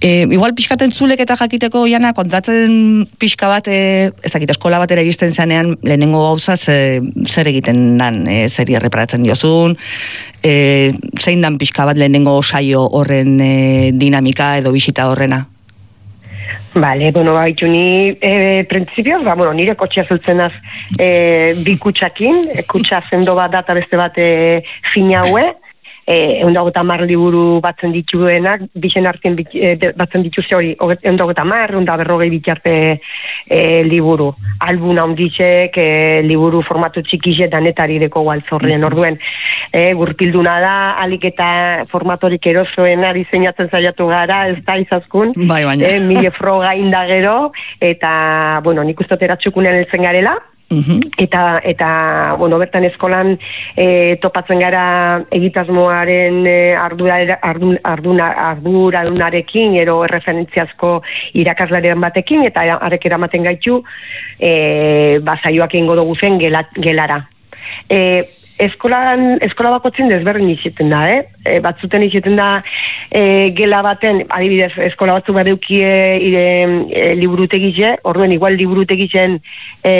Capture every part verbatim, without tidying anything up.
E, igual pixkaten zulek eta jakiteko Jana, kontatzen pixka bat, e, ez dakit, eskola batera iristen zanean, lehenengo gauza e, zer egiten dan, e, zer erreparatzen diozun, e, zein dan pixka bat lehenengo saio horren e, dinamika edo bisita horrena? Vale, bueno, baitu ni e, printzipioz, ba, bueno, nire kotxea zultzenaz e, bi kutsakin, e, kutsa zendo bat data beste bat e, fina haue, egun dago eta mar liburu batzen dituenak, bixen artien e, batzen dituzte hori, egun dago eta mar, egun da berrogei bitarte e, liburu. Albuna onditxek, e, liburu formatu txikixe danetari deko gualtzorrien orduen. E, gurpilduna da, alik eta formatorik erosoena diseinatzen zaiatu gara, ez da izaskun, bai, baina. E, mile froga indagero, eta, bueno, nik uste teratxukunean eltzen garela, Uh-huh. Eta, eta, bueno, bertan eskolan e, topatzen gara egitasmoaren e, ardura, ardun, arduna, arduradunarekin, ero erreferentziazko irakaslaren batekin, eta arek eramaten gaitu e, bazaioak ingo dugu zen gela, gelara. E, Eskolan, eskola bakotzen desberdin izeten da, eh? E, batzuten izeten da e, gela baten, adibidez, eskola batzu badeukie e, e, liburutegize, orduen igual liburutegizen e,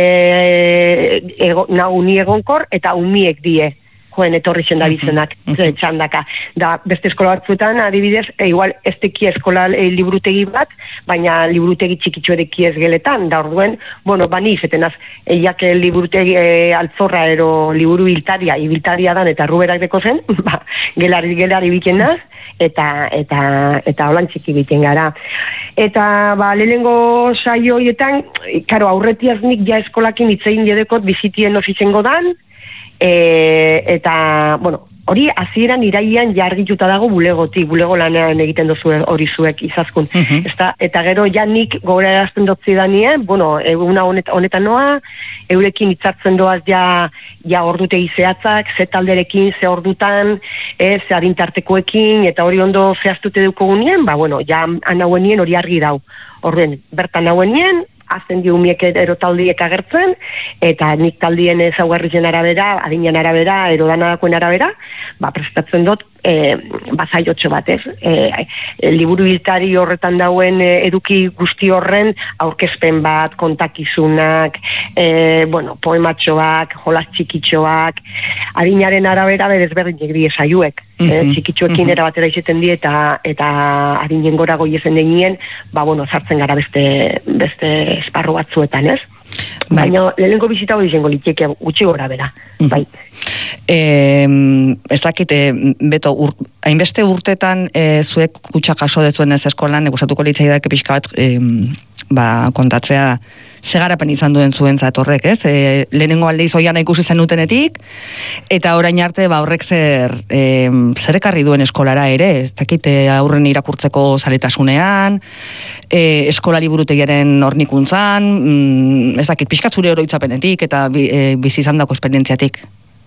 ego, na, uni egonkor eta umiek die, joen etorri zen da bizenak, txandaka. Da, beste eskola batzuetan, adibidez, e, igual ez teki eskola e, liburutegi bat, baina liburutegi txikitxo edeki ez geletan, da orduen, bueno, bani izetenaz, eiak liburutegi e, altzorra ero liburu biltaria, ibiltaria dan eta ruberak deko zen, ba, gelari, gelari bikenaz, eta eta eta holan txiki biten gara. Eta ba lehenengo saio hoietan, karo, aurretiaz nik ja eskolakin hitzein jedekot bizitien ofizengo dan, E, eta, bueno, hori hasieran irailean jargituta dago bulegotik, bulego lanean egiten dozu hori zuek izaskun. Uh-huh. Ezta, eta gero ja nik gogorarazten dotzi danien, bueno, eguna honet, honetan noa, eurekin hitzartzen doaz ja, ja ordutegi zehatzak, ze talderekin, ze ordutan, e, ze adintartekoekin, eta hori ondo zehaztute dukogunien, ba, bueno, ja anauenien hori argi dau. Horren, bertan nauenien, azten diumiek ero taldiek agertzen, eta nik taldien ezaugarrizen arabera, adinen arabera, erodanakoen arabera, ba, prestatzen dut, e, bazaiotxo batez. E, e, liburu biltari horretan dauen e, eduki guzti horren aurkezpen bat, kontakizunak, e, bueno, poematxoak, jolas txikitxoak, adinaren arabera berezberdinek die saioek. Uh-huh. E, txikitxoekin uh-huh. erabatera izeten die, eta, eta adinen gora goiezen denien, ba, bueno, sartzen gara beste, beste esparru batzuetan, ez? Bai. Baina lehenengo bizita hori izango liteke gutxi gora bera. Mm. Bai. Eh, ez dakite, beto, ur, hainbeste urtetan eh, zuek kutsa jaso dezuen ez eskolan, egusatuko litzaidak pixka bat eh, ba, kontatzea ze garapen izan duen zuen zatorrek, ez? E, lehenengo alde izoian ikusi zenutenetik, eta orain arte ba, horrek zer, e, zer ekarri duen eskolara ere, ez dakite aurren irakurtzeko zaletasunean, e, eskola liburutegiaren hornikuntzan, mm, ez dakit, pixkat zure oroitzapenetik eta bi, e, bizi izan dako esperientziatik.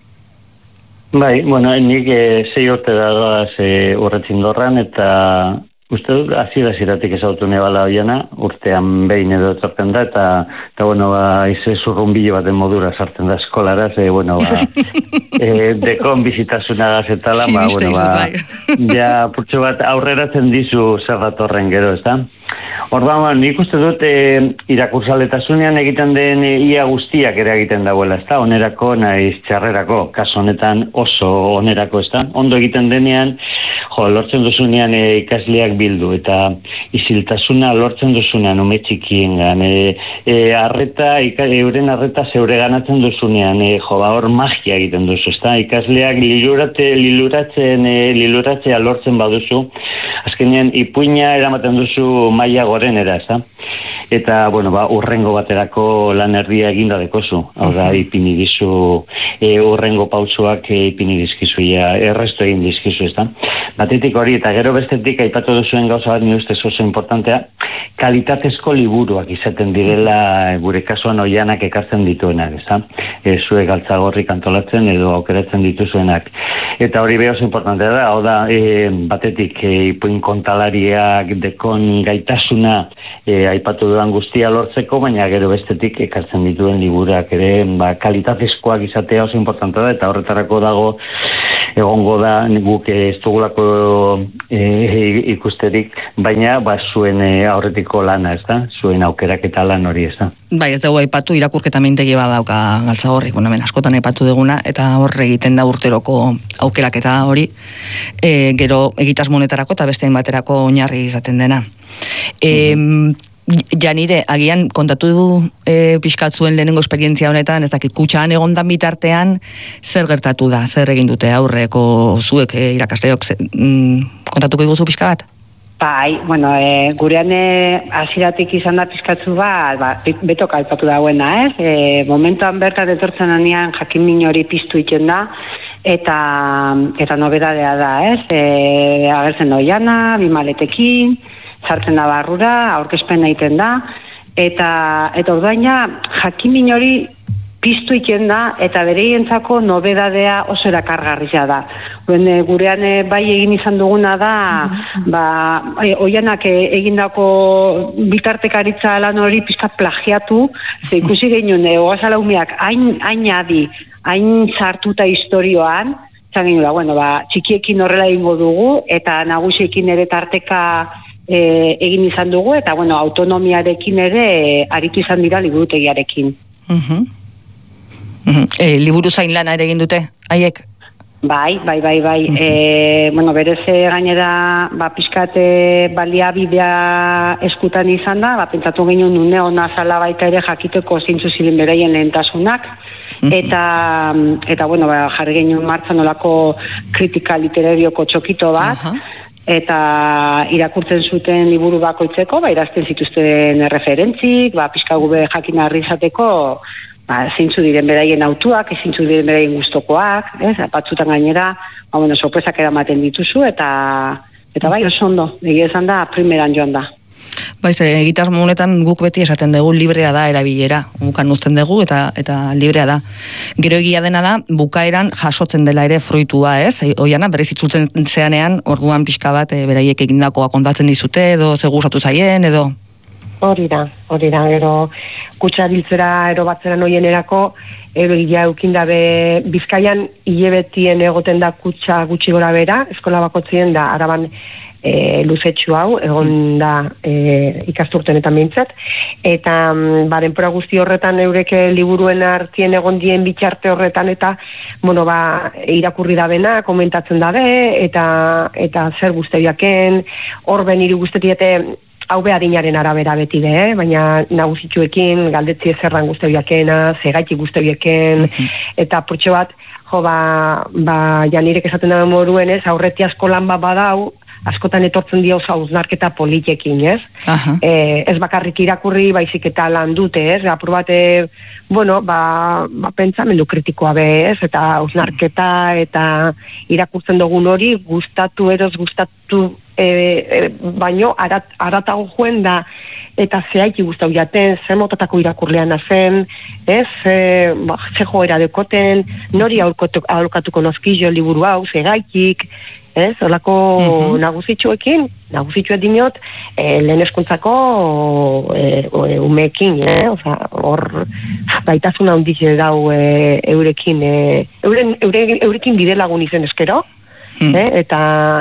Bai, bueno, nik e, zei urte dagoaz e, urretzin dorran, eta uste dut, azira ziratik ezautu nebala hoiana, urtean behin edo etorten da, eta, eta bueno, ba, ize zurrumbilo baten modura sartzen da eskolara, ze, bueno, ba, e, dekon bizitasuna gazetala, ba, bueno, ba, ja, purtsu bat aurreratzen dizu zer datorren gero, ez da? Orduan, ba, nik uste dut, e, irakursaletasunean egiten den e, ia guztiak ere egiten dagoela, ez da? Onerako, naiz txarrerako, kaso honetan oso onerako, ez da? Ondo egiten denean, jo, lortzen duzunean e, ikasleak bildu, eta isiltasuna lortzen duzunean ume txikiengan, e, e, arreta, ika, euren arreta zeure ganatzen duzunean, e, jo, ba, hor magia egiten duzu, ezta? Ikasleak lilurate, liluratzen, e, liluratzea lortzen baduzu, azkenean ipuina eramaten duzu maila gorenera, ezta? Eta, bueno, ba, urrengo baterako lan erdia eginda dekozu, hau da, ipini dizu, e, urrengo pausuak e, ipini dizkizu, ja, errestu egin dizkizu, ezta? Batetik hori, eta gero bestetik aipatu duzuen gauza bat, ni ustez oso importantea, kalitatezko liburuak izaten direla gure kasuan oianak ekartzen dituenak, ezta? E, zuek galtzagorrik antolatzen edo aukeratzen dituzuenak. Eta hori behoz importantea da, hau da, e, batetik e, ipuin kontalariak dekon gaitasuna e, aipatu dudan guztia lortzeko, baina gero bestetik ekartzen dituen liburuak ere, ba, kalitatezkoak izatea oso importantea da, eta horretarako dago egongo da guk ez dugulako e, ikusterik, baina ba, zuen e, aurretiko lana, ez da? Zuen aukerak eta lan hori, ez da? Bai, ez dugu aipatu, irakurketa mintegi badauka Galtzagorrik, bueno, hemen askotan aipatu duguna, eta horre egiten da urteroko aukeraketa hori, e, gero egitasmonetarako eta beste baterako oinarri izaten dena. E, mm-hmm. Janire, agian kontatu du e, pixkat zuen lehenengo esperientzia honetan, ez dakit kutxaan egondan bitartean, zer gertatu da, zer egin dute aurreko zuek e, irakasleok, mm, kontatuko iguzu pixka bat? Bai, bueno, e, gurean hasieratik izan da pizkatzu bat, ba, betok aipatu dagoena, ez? E, momentuan bertan etortzen anean jakin min hori piztu iten da, eta eta nobedadea da, ez? E, agertzen da Oiana, bi maletekin, sartzen da barrura, aurkezpen egiten da, eta eta ordaina jakin min hori piztu iten da, eta bereientzako nobedadea oso erakargarria da. Gure, gurean bai egin izan duguna da, ba, Oianak egindako bitartekaritza lan hori pizka plagiatu, ze ikusi genuen, ogazalaumeak hain, hain adi, hain sartuta historioan, zan genuen, bueno, ba, txikiekin horrela egingo dugu, eta nagusiekin ere tarteka e, egin izan dugu, eta bueno, autonomiarekin ere e, aritu izan dira liburutegiarekin. Mhm. E, liburu zain lana ere egin dute, haiek? Bai, bai, bai, bai. Uh-huh. E, bueno, berez gainera, ba, pixkate baliabidea eskutan izan da, ba, pentsatu genuen une hona zala baita ere jakiteko zeintzu ziren beraien lehentasunak, uh-huh. eta, eta, bueno, ba, jarri genuen martzan olako kritika literarioko txokito bat, uh-huh. eta irakurtzen zuten liburu bakoitzeko, ba, irazten zituzten referentzik, ba, pixka gube jakin harri izateko, ba, zeintzu diren beraien autuak, zeintzu diren beraien gustokoak, ez? Batzutan gainera, ba, bueno, sorpresak eramaten dituzu, eta eta bai, oso ondo, egia esan da, primeran joan da. Baiz, egitasmo honetan guk beti esaten dugu librea da erabilera, bukan uzten dugu eta eta librea da. Gero egia dena da, bukaeran jasotzen dela ere fruitua, ez? Oiana, berriz itzultzen zeanean, orduan pixka bat, e, beraiek egindakoa kontatzen dizute, edo zegusatu zaien, edo... Hori da, hori da, gero kutsa biltzera ero batzera noienerako, ero gila eukindabe Bizkaian hilebetien egoten da kutsa gutxi gora bera, eskola bakotzien da araban e, luzetxu hau, egon da e, ikasturtenetan bintzat, eta baren pora guzti horretan eureke liburuen artien egon dien bitxarte horretan, eta bueno, ba, irakurri da bena, komentatzen dabe, eta, eta zer guzteriaken, horben hiru guzteriate, hau behadinaren arabera beti de, eh? Baina nagusitxuekin, galdetzi ezerran guztebiakena, zegaitik guztebiaken, uh-huh. eta portxo bat, jo, ba, ba Janirek esaten da moruen, ez, aurreti asko lan bat badau, askotan etortzen dio hausnarketa politiekin, ez? Uh-huh. E, ez bakarrik irakurri, baizik eta lan dute, ez? Apur bat, e, bueno, ba, ba pentsamendu kritikoa be, ez? Eta hausnarketa eta irakurtzen dugun hori, gustatu eroz gustatu, e, e, baino, arat, aratago joen da, eta zehaiki guztau jaten, zer motatako irakurlean zen, ez? E, ba, ze joera dekoten, nori aurkatuko nozkizio liburu hau, zegaikik, ez, olako uh-huh. nagusitxuekin, nagusitxuet dinot, e, lehen eskuntzako e, e, umeekin, eh? Oza, hor gaitasuna handize dau e, eurekin, e, euren, eure, eurekin bide lagun izen eskero, uh-huh. eh? eta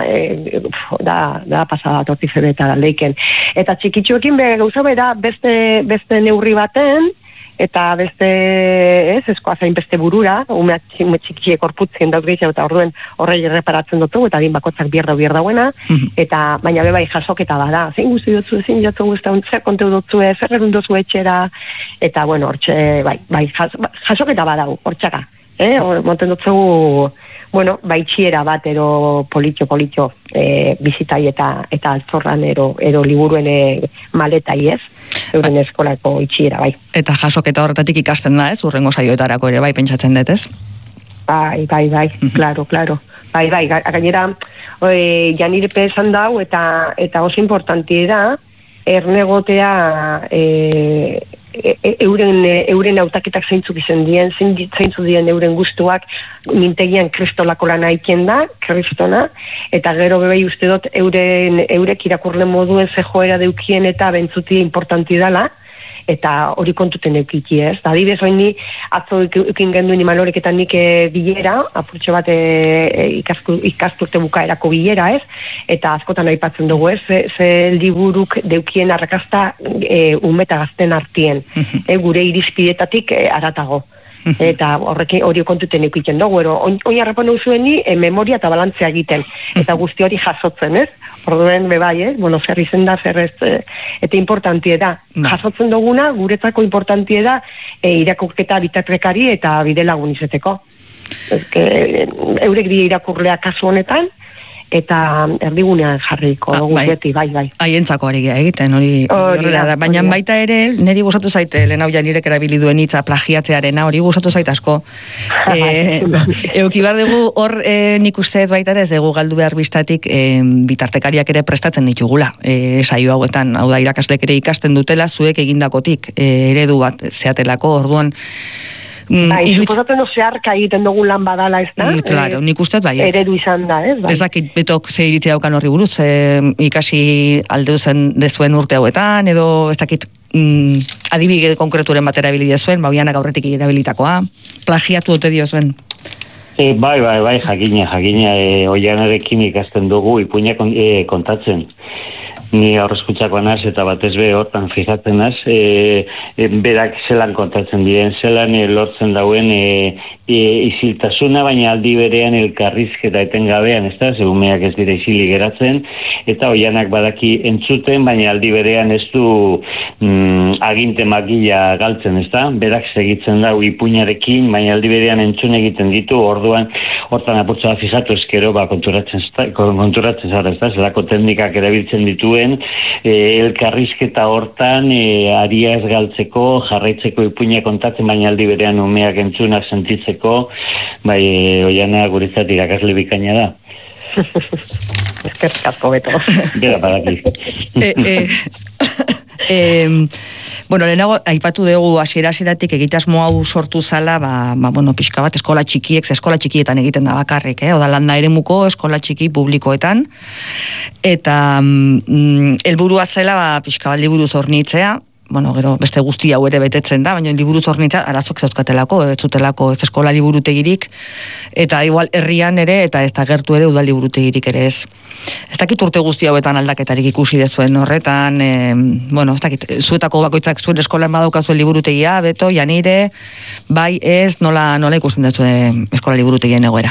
e, da, da pasada torti zebeta leiken. Eta txikitxuekin be, gauza bera beste, beste neurri baten, eta beste, ez, eskoa zain beste burura, umeak txikiek orputzien dauz gehiago, eta orduen horrei erreparatzen dutu, eta din bakotzak bierda bierda buena, mm-hmm. eta baina bebai jasoketa bada, zein guzti dutzu, zein jatzu guzti, zer konteu dutzu, zer erun duzu etxera, eta bueno, hortxe, bai, bai, jas, jasoketa badau, hortxaka, eh, hor, monten dutzu, bueno, baitxiera bat, ero politxo-politxo e, bizitai eta eta altzorran ero, ero liburuen e, maletai, ez? Euren eskolako itxiera, bai. Eta jasoketa horretatik ikasten da, ez? Urrengo saioetarako ere, bai, pentsatzen dut, ez? Bai, bai, bai, uh-huh. claro, claro. Bai, bai, gainera, e, Janire esan dau, eta, eta oso importanti da, ernegotea e, e, euren, euren hautaketak zeintzuk izan dien, zeintzuk dien euren gustuak, mintegian kristolako lana aiken da, kristona, eta gero bebai uste dut euren, eurek irakurle moduen ze joera deukien eta bentzuti importanti dala, eta hori kontuten eukiki, ez? Da, adibidez, oin ni, atzo eukin genduen Imanoreketan nik e, bilera, apurtxo bat e, ikasku, ikasturte bukaerako bilera, ez? Eta askotan aipatzen dugu, ez? Ze, ze liburuk deukien arrakasta e, umeta gazten artien, e, gure irizpidetatik e, aratago. Eta horrekin hori kontuten ikusten dugu, ero, oin harrapan zueni e, memoria eta balantzea egiten, eta guzti hori jasotzen, ez? Orduen bebai, ez? Bueno, zer izen da, zer ez, e, eta importantie da. Jasotzen duguna, guretzako importantie da, e, irakurketa bitakrekari eta bide lagun izeteko. Ezke, eurek di irakurlea kasu honetan, eta erdigunean jarriko ah, dugu bai. Beti, bai, bai. Haientzako hori egiten, hori horrela da. Baina baita ere, niri gustatu zaite, lehen hau janirek erabili duen hitza plagiatzearena, hori gustatu zait asko. e, Euki bar dugu, hor e, nik uste baita ere, ez dugu galdu behar biztatik, e, bitartekariak ere prestatzen ditugula. E, saio hauetan, hau da, irakaslek ere ikasten dutela, zuek egindakotik, e, eredu bat zeatelako, orduan, Mm, bai, iruitz... suposatzen no zeharka egiten dugun lan badala, ez da? Mm, claro, nik uste bai. Eredu izan da, ez? Bai. Ez dakit betok ze iritzia daukan horri buruz, e, ikasi alde zen dezuen urte hauetan, edo ez dakit mm, adibide konkreturen bat erabili dezuen, bauianak aurretik erabilitakoa, plagiatu ote dio zuen. E, bai, bai, bai, jakina, jakina, e, oianarekin ikasten dugu, ipuina kon, e, kontatzen. Ni aurreskutxakoa naz, eta batez be hortan fijatzen naz, e, e, berak zelan kontatzen diren, zelan e, lortzen dauen e, e, iziltasuna, baina aldi berean elkarrizketa etengabean, ez da, segumeak ez dira izili geratzen, eta oianak badaki entzuten, baina aldi berean ez du mm, aginte makila galtzen, ez da, berak segitzen dau ipuinarekin, baina aldi berean entzun egiten ditu, orduan, hortan apurtza fijatu eskero, ba, konturatzen, konturatzen zara, ez da, zelako teknikak erabiltzen dituen, E, elkarrizketa hortan e, aria ez galtzeko, jarraitzeko ipuina kontatzen, baina aldi berean umeak entzunak sentitzeko, bai, e, oiana guretzat irakasle bikaina da. Eskerrik asko beto. Bera, badaki. e, e, e, bueno, lehenago, aipatu dugu hasiera-hasieratik egitasmo hau sortu zala, ba, ba, bueno, pixka bat eskola txikiek, eskola txikietan egiten da bakarrik, eh? Oda landa eremuko eskola txiki publikoetan, eta mm, helburua zela, ba, pixka bat liburu zornitzea, bueno, gero beste guzti hau ere betetzen da, baina liburu zornitza arazok zeuzkatelako, ez zutelako ez eskola liburutegirik, eta igual herrian ere, eta ez da gertu ere udal liburutegirik ere ez. Ez dakit urte guzti hauetan aldaketarik ikusi dezuen horretan, e, bueno, ez dakit, zuetako bakoitzak zuen eskolan badaukazuen liburutegia, beto, janire, bai ez, nola, nola ikusten dezuen eskola liburutegien egoera.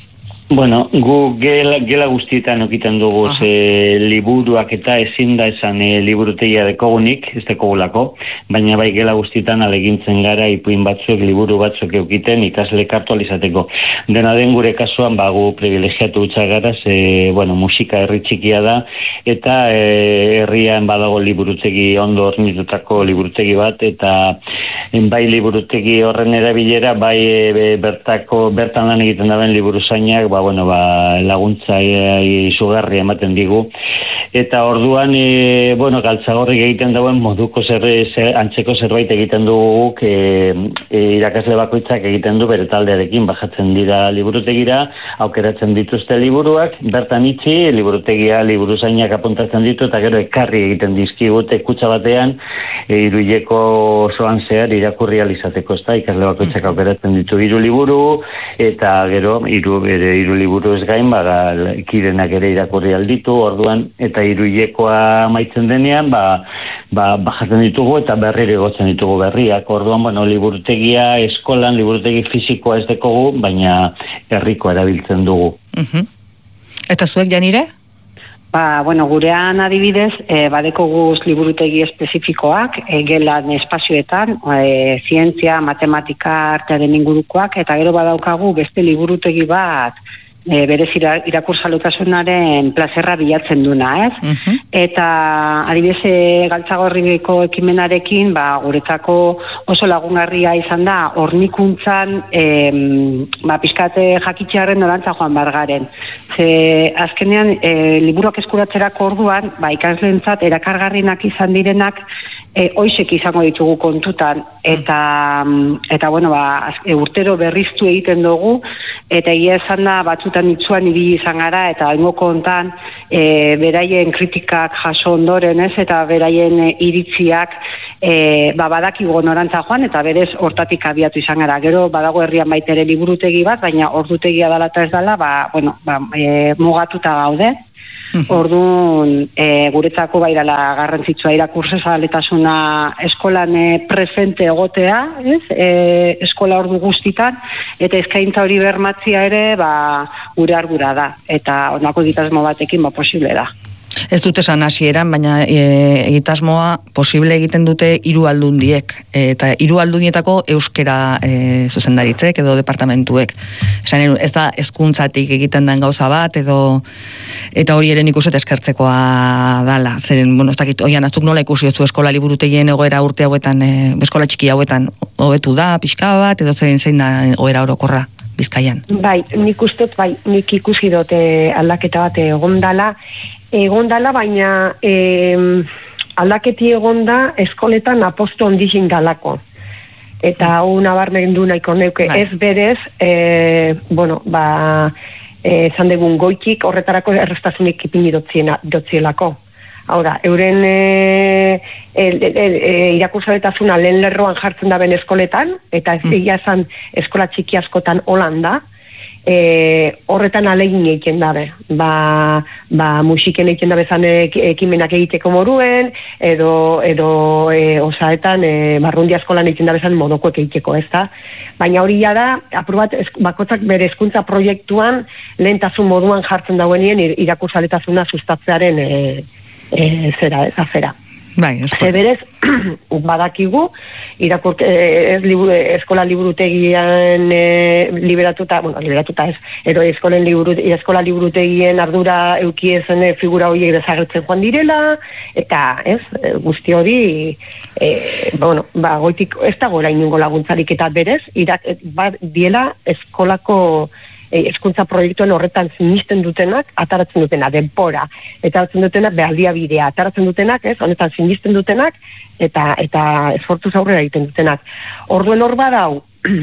Bueno, gu gela, gela guztietan okiten dugu ze liburuak eta ezin da esan e, liburutegia dekogunik, ez dekogulako, baina bai gela guztietan alegintzen gara ipuin batzuk, liburu batzuk eukiten ikasle kartu alizateko. Dena den gure kasuan, ba, gu privilegiatu utxak gara, ze, bueno, musika herri txikia da, eta e, herrian badago liburutegi, ondo hornitutako liburutegi bat, eta en, bai liburutegi horren erabilera, bai e, bertako, bertan lan egiten daben liburu zainak, ba, bueno, ba, laguntza izugarri ematen digu, eta orduan e, bueno, galtzagorrik egiten dauen moduko zer, zer, antzeko zerbait egiten dugu e, e, irakasle bakoitzak egiten du bere taldearekin, bajatzen dira liburutegira, aukeratzen dituzte liburuak, bertan itxi, liburutegia liburu zainak apuntatzen ditu, eta gero ekarri egiten dizkigute kutsa batean, e, iruileko osoan zehar irakurri alizateko, ez da, ikasle bakoitzak aukeratzen ditu hiru liburu, eta gero hiru bere hiru liburu ez gain, ba, kirenak ere irakurri alditu, orduan, eta hiruilekoa amaitzen denean, ba, ba, bajatzen ditugu eta berriro igotzen ditugu berriak. Orduan, bueno, liburutegia eskolan, liburutegi fisikoa ez dekogu, baina herriko erabiltzen dugu. Uh-huh. Eta zuek, Janire? Ba, bueno, gurean adibidez, e, badeko guz liburutegi espezifikoak, e, gelan espazioetan, e, zientzia, matematika, artearen ingurukoak, eta gero badaukagu beste liburutegi bat, e, berez irakursalutasunaren plazerra bilatzen duna, ez? Uh-huh. Eta adibidez, e, galtzagorriko ekimenarekin, ba, guretzako oso lagungarria izan da, hornikuntzan, e, ba, pixkate jakitxearen norantza joan bargaren. Ze, azkenean, e, liburuak eskuratzerako orduan, ba, ikasleentzat erakargarrinak izan direnak, e, oizek izango ditugu kontutan, eta, eta bueno, ba, e, urtero berriztu egiten dugu, eta egia esan da, batzutan itzuan ibili izan gara, eta haingo kontan, e, beraien kritikak jaso ondoren, ez, eta beraien e, iritziak, e, ba, badakigu norantza joan, eta berez hortatik abiatu izan gara. Gero badago herrian baitere liburutegi bat, baina ordutegia dela eta ez dela, ba, bueno, ba, e, mugatuta gaude. Orduan, e, guretzako bairala garrantzitsua irakurse zabaletasuna eskolan e, presente egotea, ez? E, eskola ordu guztitan, eta eskaintza hori bermatzia ere, ba, gure ardura da, eta onako egitasmo batekin ba posible da. Ez dute esan hasieran, baina e, egitasmoa posible egiten dute hiru aldundiek, e, eta hiru aldundietako euskera e, zuzendaritzek edo departamentuek. Esan, ez da hezkuntzatik egiten den gauza bat, edo eta hori ere nik uste eskertzekoa dala. Zeren, bueno, ez dakit, oian, aztuk nola ikusi zu eskola liburutegien egoera urte hauetan, e, eskola txiki hauetan hobetu da, pixka bat, edo zein zein da egoera orokorra Bizkaian? Bai, nik uste, bai, nik ikusi dute aldaketa bat egondala, egondala, baina eh, aldaketi egonda eskoletan aposto ondizin dalako. Eta hau nabarmen du nahiko neuke, bai. Ez berez, eh, bueno, ba, esan eh, degun goitik horretarako errestasunik ipini dotzielako. Haura, euren e, e, e, irakursaletasuna lehen lerroan jartzen da ben eskoletan, eta ez egia esan eskola txiki askotan Holanda, e, horretan alegin egiten dabe. Ba, ba musiken egiten dabe zan ekimenak egiteko moruen, edo, edo e, osaetan e, barrundia eskolan egiten dabe zan modokoek egiteko, ez da? Baina hori da, aprobat, bakotzak bere hezkuntza proiektuan lehentasun moduan jartzen dauenien irakursaletasuna sustatzearen e, E, zera, ez afera. Bai, Zeberez, badakigu, irakur, ez liburu, eskola liburutegian e, liberatuta, bueno, liberatuta ez, ero eskolen liburu, eskola liburutegien ardura eukiezen e, figura horiek desagertzen joan direla, eta ez, guzti hori, e, bueno, ba, goitik, ez dago inungo laguntzarik eta berez, irak, ba, diela eskolako hezkuntza proiektuen horretan sinisten dutenak, ataratzen dutena, denpora, eta ataratzen dutenak, behaldia bidea, ataratzen dutenak, ez, honetan sinisten dutenak, eta eta esfortuz aurrera egiten dutenak. Orduen hor badau,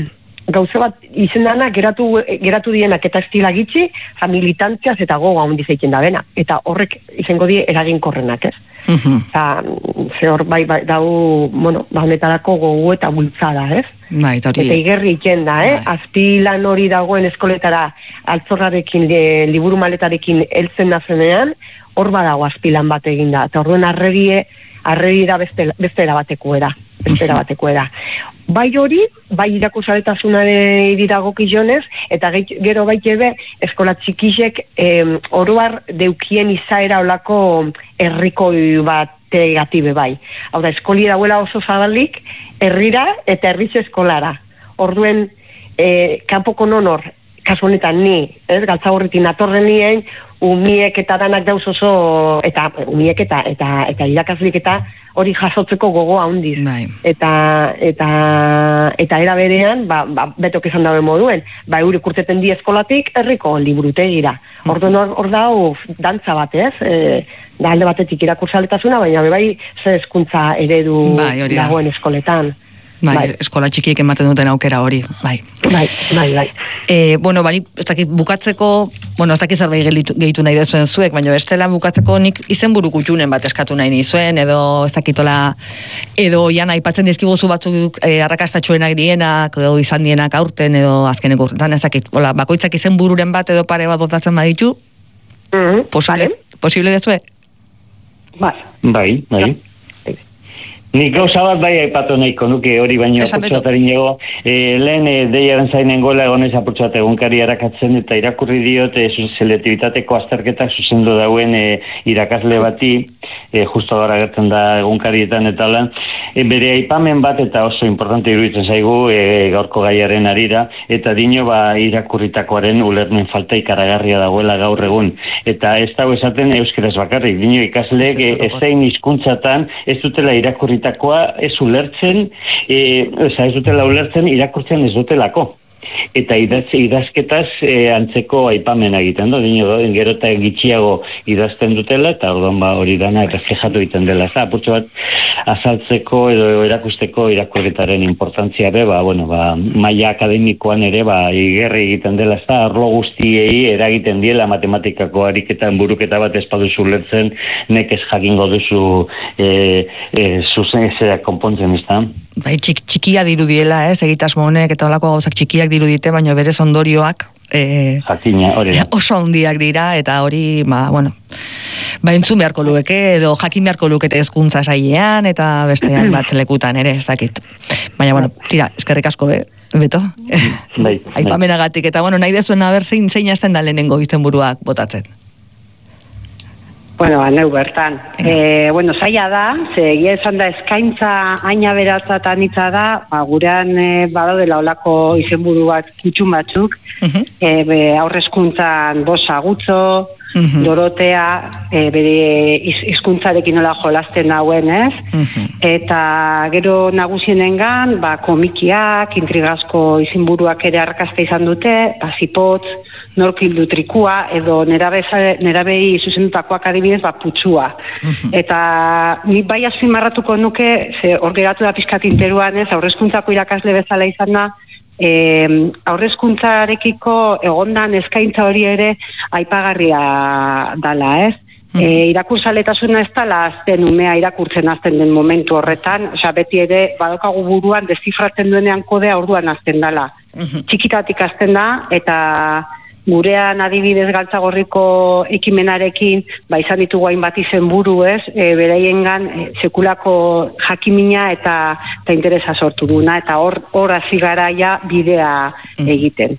gauze bat izendana geratu, geratu dienak eta estila gitxi, militantziaz eta goga handiz egiten da bena, eta horrek izango die eraginkorrenak, ez? Uh-huh. Eta, ze hor bai, bai dau, bueno, ba honetarako gogu eta bultzada, ez? Bai, eta hori. Eta igerri iken da, eh? Bai. Azpilan hori dagoen eskoletara altzorrarekin, e, liburu maletarekin heltzen nazenean, hor badago azpilan bat egin da. Eta orduen arrerie, arrerie da beste, beste erabateko era. Beste erabateko era. Bai hori, bai irakursaletasuna dagokionez, eta gero baitebe eskola txikisek eh, oroar deukien izaera olako herrikoi bategatibe bai. Hau da, eskoli dauela oso zabalik, herrira eta herritz eskolara. Orduen, eh, kanpoko nonor, kasu honetan ni, ez, Galtzagorritin atorren nien, umiek eta danak dauz oso, eta umiek eta, eta, eta irakaslik eta hori jasotzeko gogoa handiz. Bai. Eta, eta, eta era berean, ba, ba, betok esan dabe moduen, ba, eurik urteten di eskolatik herriko liburutegira. Orduan hor, hor dau dantza bat, ez? E, da alde batetik irakursaletasuna, baina bai ze hezkuntza eredu bai, dagoen eskoletan. Bai, bai, eskola txikiek ematen duten aukera hori, bai. Bai, bai, bai. E, bueno, bani, ez dakit bukatzeko, bueno, ez dakit zerbait gehitu nahi dezuen zuek, baina bestela bukatzeko nik izenburu kutxunen bat eskatu nahi nizuen, edo ez dakitola, edo jan aipatzen dizkiguzu batzuk e, arrakastatxuenak dienak, edo izan dienak aurten, edo azkeneko urtetan, ez dakit, hola, bakoitzak izenbururen bat edo pare bat botatzen baditu, Mm-hmm. posible, vale. Posible dezue? Bai. Bai, bai. Nik gauza bat bai aipatu nahiko nuke hori baino apurtxatarin ego. E, lehen e, deiaren zainen gola egonez apurtxat egunkari erakatzen eta irakurri diot e, selektibitateko azterketak zuzendu dauen e, irakasle bati, e, justo gara gertzen da egunkarietan eta lan, e, bere aipamen bat eta oso importante iruditzen zaigu e, gaurko gaiaren arira, eta dino ba irakurritakoaren ulermen falta ikaragarria dagoela gaur egun. Eta ez dago esaten euskeraz bakarrik, dino ikasleek e, ezein hizkuntzatan ez dutela irakurri ez ulertzen, e, oza, ez dutela ulertzen, irakurtzen ez dutelako. Eta idaz, idazketaz e, antzeko aipamena egiten du, dino, gero eta gitxiago idazten dutela, eta orduan ba, hori dana reflejatu egiten dela. Eta apurtxo bat, azaltzeko edo erakusteko irakurketaren importantzia be, ba, bueno, ba, maila akademikoan ere, ba, igerri egiten dela, ez da, arlo guztiei eragiten diela matematikako ariketan buruketa bat ez baduzu lertzen, nekez jakingo duzu e, e, zuzen ezera konpontzen, ez da? Bai, txik, txikia dirudiela, ez, egitasmo honek eta olako gauzak txikiak dirudite, baina berez ondorioak e, Jakina, hori da. Oso handiak dira, eta hori, ba, bueno, ba, entzun beharko luke, edo jakin beharko lukete hezkuntza sailean, eta beste bat lekutan ere, ez dakit. Baina, bueno, tira, eskerrik asko, eh, Beto? Bai, Aipamenagatik, eta, bueno, nahi dezuen aber zein zein hasten da lehenengo izenburuak botatzen. Bueno, neu bertan. E, bueno, zaila da, ze egia esan da eskaintza aina beratza eta anitza da, ba, gurean e, badaudela olako izenburu bat kutxun batzuk, uh-huh. e, aurrezkuntzan bosa gutzo, uh-huh. Dorotea, e, bere hizkuntzarekin nola jolasten dauen, ez? Uh-huh. Eta gero nagusienengan, ba, komikiak, intrigazko izenburuak ere arrakasta izan dute, bazipotz, norkildu trikua, edo nerabei zuzendutakoak adibidez, ba, putsua. Uh-huh. Eta nik bai azpimarratuko nuke, ze hor geratu da pizkat interuan ez, aurrezkuntzako irakasle bezala izan da, e, aurrezkuntzarekiko egondan eskaintza hori ere aipagarria dala, ez? Uh-huh. E, irakurtzaletasuna ez dala azten umea irakurtzen azten den momentu horretan, osea, beti ere badokagu buruan deszifratzen duenean kodea orduan azten dala. Uh-huh. Txikitatik azten da, eta gurean adibidez Galtzagorriko ekimenarekin, ba izan ditugu hainbat izenburu, ez, e, beraiengan e, sekulako jakimina eta eta interesa sortu duna, eta hor hor hasi garaia bidea egiten.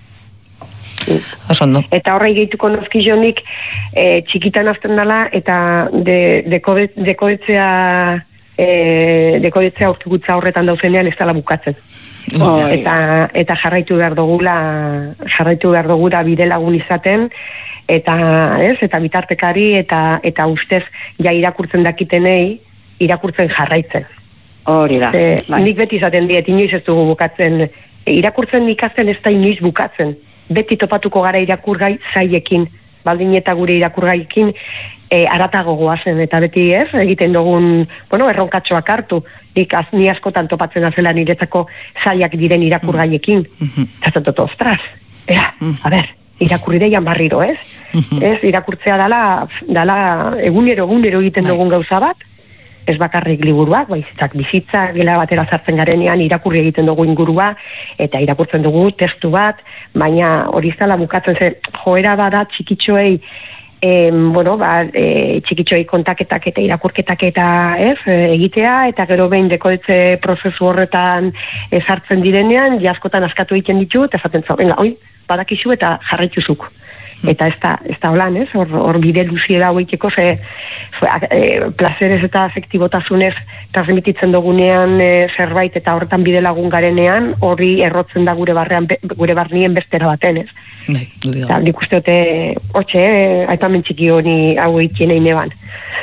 Osondo. Eta horra egituko nozkizonik e, txikitan azten dela, eta de, dekode, dekodetzea e, dekodetzea urtugutza horretan dauzenean ez dela bukatzen. Oh, eta, eta jarraitu behar dugula jarraitu behar dugula bide lagun izaten, eta ez, eta bitartekari eta eta ustez ja irakurtzen dakitenei irakurtzen jarraitzen. Hori da. E, nik beti izaten diet, inoiz ez dugu bukatzen. E, irakurtzen ikasten ez da inoiz bukatzen. Beti topatuko gara irakurgai zaiekin, baldin eta gure irakurgaiekin e, aratago goazen, eta beti ez, egiten dugun, bueno, erronkatxoak hartu, nik az, ni askotan topatzen azela niretzako zaiak diren irakurgaiekin, mm-hmm. eta zato, ostras, era, a ber, irakurri deian barriro, ez? Mm-hmm. Ez, irakurtzea dala, dala egunero, egunero egiten dugun gauza bat, ez bakarrik liburuak, baizitzak bizitza, gela batera zartzen garenean irakurri egiten dugu ingurua, eta irakurtzen dugu testu bat, baina hori zala bukatzen zen, joera bada txikitxoei, e, bueno, ba, e, txikitxoei kontaketak eta irakurketak eta ez, egitea, eta gero behin dekodetze prozesu horretan ezartzen direnean, jaskotan askatu egiten ditu, eta zaten zau, venga, oi, badakizu eta jarraituzuk. Eta ez da, ez da holan, ez? Hor, hor bide luziera hauekeko, ze, e, plazerez eta afektibotasunez transmititzen dugunean e, zerbait eta horretan bide lagun garenean, hori errotzen da gure barrean, gure barnien bestera baten, ez? Bai, eta nik uste dute, hotxe, eh, aipamen txiki honi hau egiten egin eban.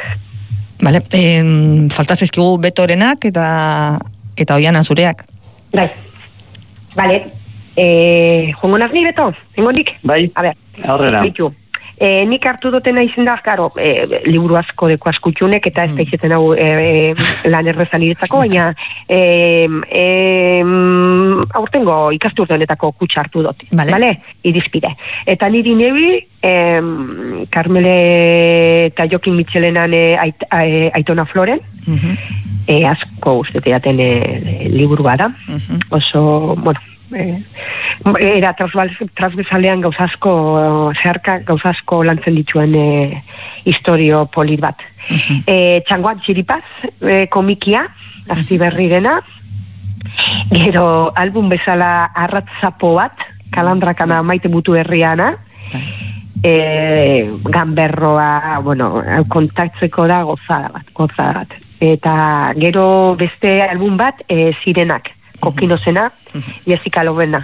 Bale, eh, faltazizkigu Betorenak eta eta Oiana zureak. Bai, bale, eh, jongo nazni, Beto, engondik? Bai, a ber, aurrera. Bitu. E, nik hartu dutena izin da, karo, e, liburu asko deko askutxunek, eta ez da izaten hau e, e, lan errezan iretzako, baina e, e, aurtengo ikasturte honetako kutsa hartu dut, vale. Vale? Irizpide. Eta niri nebi, e, Carmele eta Jokin Mitxelenan e, ait, e, Aitona Floren, uh-huh. e, asko ustete jaten e, liburua da, uh-huh. Oso, bueno, Eh, era transversalean gauzazko zeharka gauzazko lantzen dituen eh, historio polit bat. Uh-huh. eh, Txangoan txiripaz eh, komikia azti berri dena, gero album bezala arratzapo bat kalandrakana maite butu herriana, eh, ganberroa, bueno, kontatzeko da gozada bat, gozada bat. Eta gero beste album bat eh, zirenak Kokinozena, uh-huh. Jessica Lovena.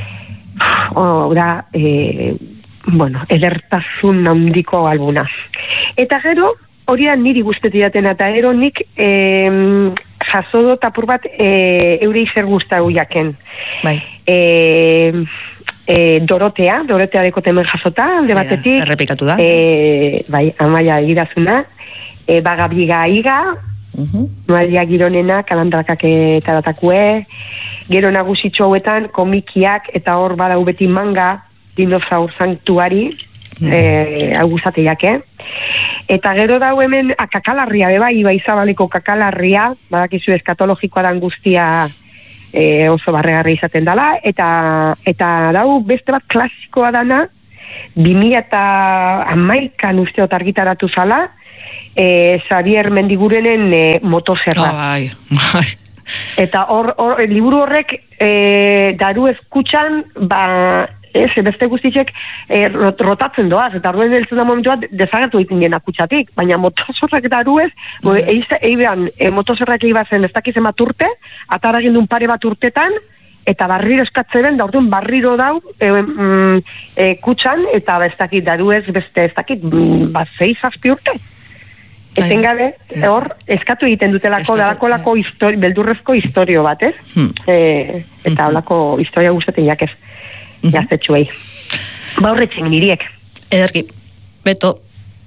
Oh, da, eh, bueno, edertasun handiko albuna. Eta gero, hori da niri guztetu jatena, eta gero nik eh, jaso dut apur bat eh, eure izer guztau jaken. Bai. Eh, eh, Dorotea, Dorotea deko temen jasota, alde batetik. Errepikatu da. Eh, bai, Amaia egidazuna. Eh, Bagabiga iga, Uh-huh. Maria Gironena, kalandrakak eta datakue, gero nagusitxo hauetan komikiak eta hor badau beti manga, dinosaur sanktuari, mm. eh, hau guzateiak, eh? Eta gero dau hemen a, kakalarria, beba, Ibai Zabaleko kakalarria, badakizu eskatologikoa dan guztia e, oso barregarri izaten dela, eta, eta dau beste bat klasikoa dana, bi mila hamaikan usteot argitaratu zala, e, Xavier Mendigurenen e, Motosierra. Oh, bai, bai. Eta hor, hor liburu horrek e, daru eskutxan, ba, ez, beste guztitzek e, rot, rotatzen doaz, eta horren heltzen da momentu bat desagertu egiten dien akutsatik, baina motosorrak daru ez, mm. eize, eibean, e, motosorrak eibazen ez dakizen bat urte, ataragin duen pare bat urtetan, eta barriro eskatzen da orduan barriro dau e, mm, e, kutxan, eta ez dakit daru ez, beste ez dakit, mm, ba, zei zazpi urte. Eten gabe, hor, eskatu egiten dutelako, dalakolako histori, beldurrezko historio bat, ez? Hmm. E, eta holako historia guztetan jakez, hmm. jaztetxuei. Ba horretzen niriek. Ederki, Beto.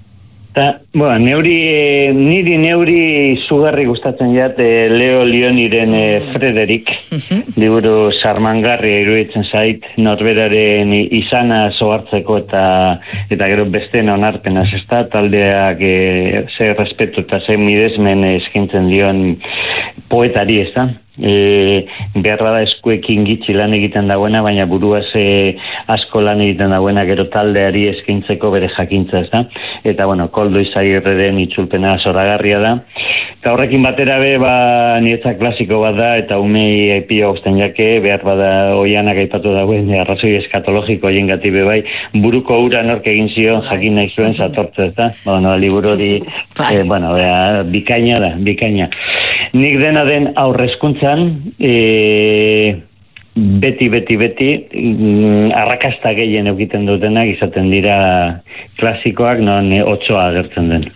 Ta, bueno, neuri, niri neuri zugarri gustatzen jat Leo Lioniren mm. Frederik, mm-hmm. liburu sarmangarria iruditzen zait, norberaren izana zohartzeko eta eta gero besteen onarpenaz, ez da, taldeak e, ze respetu eta ze midesmen eskintzen dion poetari, ez da? E, beharra da eskuekin gitxi lan egiten dagoena, baina buruaz e, asko lan egiten dagoena gero taldeari eskintzeko bere jakintza, ez da? Eta, bueno, Koldo Izagirreren itzulpena zoragarria da. Eta horrekin batera be, ba, niretzak klasiko bat da, eta umei epio guztien jake, behar bada oianak aipatu dagoen, arrazoi eskatologiko hien gati be bai, buruko ura nork egin zion, jakin nahi zuen zatortze, ez da? Bueno, liburu hori, eh, bueno, bea, bikaina da, bikaina. Nik dena den aurrezkuntzan, e, beti, beti, beti, mm, arrakasta gehien eukiten dutenak izaten dira klasikoak, non e, otsoa agertzen den.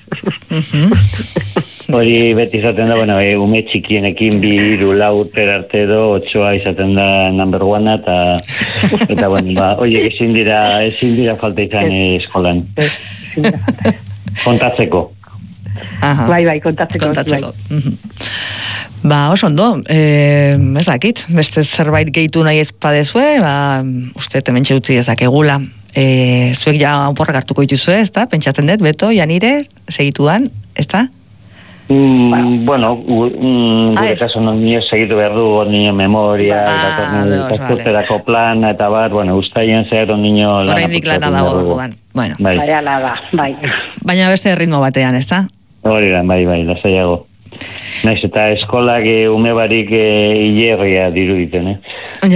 Hori beti izaten da, bueno, e, ume txikienekin bi, hiru, lau urtera arte edo, otsoa izaten da number one, eta, eta bueno, ba, oie, ezin dira, ezin dira falta izan e, eskolan. Kontatzeko. Aha. Bai, bai, kontatzeko. kontatzeko. Bai. Ba, oso ondo, e, ez dakit, beste zerbait gehitu nahi ez padezue, ba, uste tementxe utzi ezakegula. E, zuek ja oporrak hartuko dituzue, ez da? Pentsatzen dut, Beto, Janire, segituan, ez da? Mm, bueno, mm, gure kaso non nio segitu behar du, nio memoria, ah, ikasturterako vale. Plan, eta bar, bueno, ustaien zer, nio lana. Horreindik lana dago orduan. Bueno. Bai. Da, bai. Baina beste ritmo batean, ez da? Hori da, bai, bai, lasaiago. Naiz, eta eskolak e, ume barik e, hilerria diruditen, eh? Ja.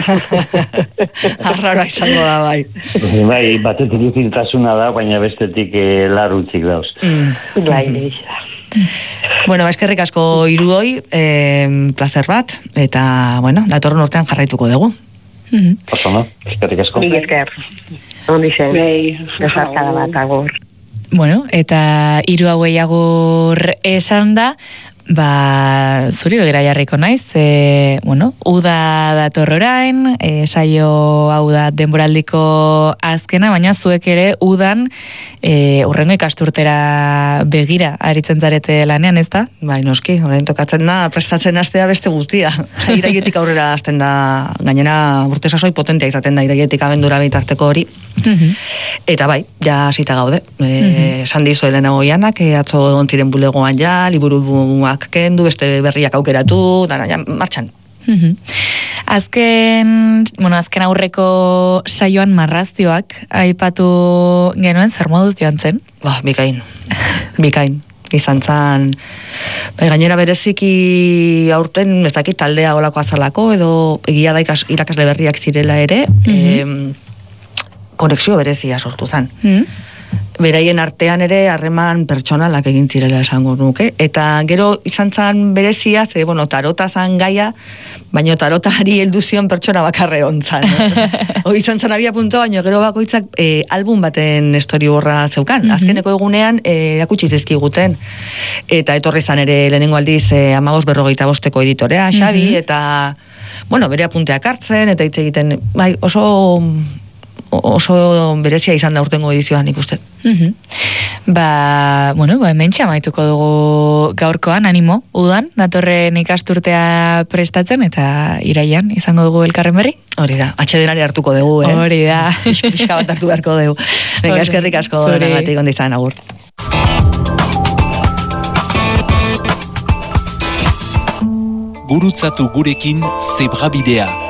Arrara izango da, bai. Bai, batetik uzintasuna da, baina bestetik e, larutzik dauz. Mm. Bai, bueno, eskerrik asko hiruoi, eh, placer bat, eta, bueno, datorren urtean jarraituko dugu. Mm-hmm. Oso, no? Eskerrik asko. Mil esker. Ondi zen. Bai, esarkada bat, agur. Bueno, eta hiru hauei agur esan da, ba, zuri begira jarriko naiz, e, bueno, uda dator orain, e, saio hau da denboraldiko azkena, baina zuek ere udan e, urrengo ikasturtera begira aritzen zarete lanean, ez da? Bai, noski, orain tokatzen da, prestatzen hastea beste guztia. Iraietik aurrera hasten da, gainera urte sasoi potentea izaten da, iraietik abendura bitarteko hori. Uh-huh. Eta bai, ja hasita gaude. E, uh-huh. Esan dizu Elena Goianak, e, atzo ontiren bulegoan ja, liburuak kendu, beste berriak aukeratu, dara, ja, martxan. Uh-huh. Azken, bueno, azken aurreko saioan marraztioak aipatu genuen, zer moduz joan zen? Ba, bikain, bikain. Izan zan, bai, gainera bereziki aurten, ez dakit taldea olako azalako, edo egia da ikas, irakasle berriak zirela ere, uh-huh. e, konexio berezia sortu zan. Uh-huh. Beraien artean ere harreman pertsonalak egin zirela esango nuke, eta gero izan zan berezia, ze, bueno, tarota zan gaia, baina tarotari heldu zion pertsona bakarre ontzan. Hoi izan zan abia punto, baina gero bakoitzak e, album baten storyboarda zeukan. Mm-hmm. Azkeneko egunean e, erakutsi zizkiguten. Eta etorri zan ere lehenengo aldiz e, amagos berrogeita bosteko editorea, Xabi, mm-hmm. eta, bueno, bere apunteak hartzen, eta hitz egiten, bai, oso... oso berezia izan da urtengo edizioan ikusten. Uh-huh. Ba, bueno, ba, hementxe amaituko dugu gaurkoan, animo, udan, datorren ikasturtea prestatzen, eta iraian izango dugu elkarren berri. Hori da, atxedenari hartuko dugu, eh? Hori da. Pixka bat hartu beharko dugu. Venga, eskerrik asko denagatik ondizan, agur. Gurutzatu gurekin Zebrabidea.